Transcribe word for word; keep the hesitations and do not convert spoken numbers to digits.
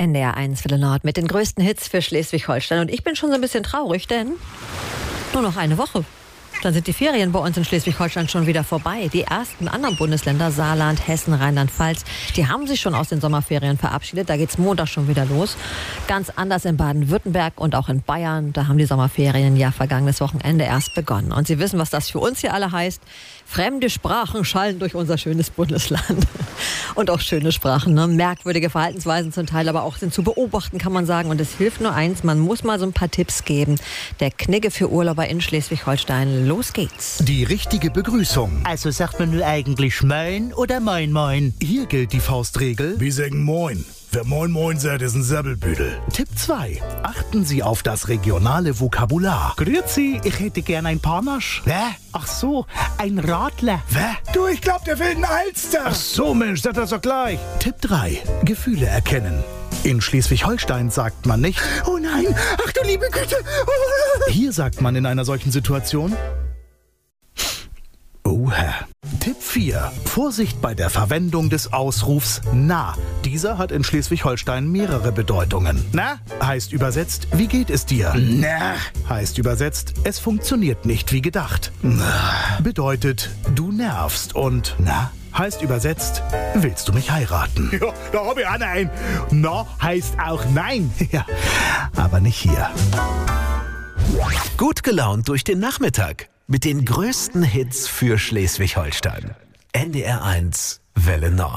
N D R eins Welle Nord mit den größten Hits für Schleswig-Holstein. Und ich bin schon so ein bisschen traurig, denn nur noch eine Woche. Dann sind die Ferien bei uns in Schleswig-Holstein schon wieder vorbei. Die ersten anderen Bundesländer, Saarland, Hessen, Rheinland-Pfalz, die haben sich schon aus den Sommerferien verabschiedet. Da geht's Montag schon wieder los. Ganz anders in Baden-Württemberg und auch in Bayern. Da haben die Sommerferien ja vergangenes Wochenende erst begonnen. Und Sie wissen, was das für uns hier alle heißt. Fremde Sprachen schallen durch unser schönes Bundesland. Und auch schöne Sprachen, ne? Merkwürdige Verhaltensweisen zum Teil, aber auch sind zu beobachten, kann man sagen. Und es hilft nur eins, man muss mal so ein paar Tipps geben. Der Knigge für Urlauber in Schleswig-Holstein. Los geht's. Die richtige Begrüßung. Also sagt man nur eigentlich Moin oder Moin Moin? Hier gilt die Faustregel. Wir sagen Moin. Wer Moin Moin sagt, ist ein Sabbelbüdel. Tipp zwei. Achten Sie auf das regionale Vokabular. Grüezi, ich hätte gern ein Panasch. Hä? Ach so, ein Radler. Wer? Du, ich glaub, der will einen Alster. Ach so, Mensch, sag das doch gleich. Tipp drei. Gefühle erkennen. In Schleswig-Holstein sagt man nicht: Oh nein, ach du liebe Güte. Oh. Hier sagt man in einer solchen Situation: Oha. Tipp vier. Vorsicht bei der Verwendung des Ausrufs na. Dieser hat in Schleswig-Holstein mehrere Bedeutungen. Na heißt übersetzt, wie geht es dir? Na heißt übersetzt, es funktioniert nicht wie gedacht. Na bedeutet, du nervst. Und na heißt übersetzt, willst du mich heiraten? Ja, da hab ich auch noch ein. Na heißt auch nein. Ja, aber nicht hier. Gut gelaunt durch den Nachmittag mit den größten Hits für Schleswig-Holstein. N D R eins Welle Nord.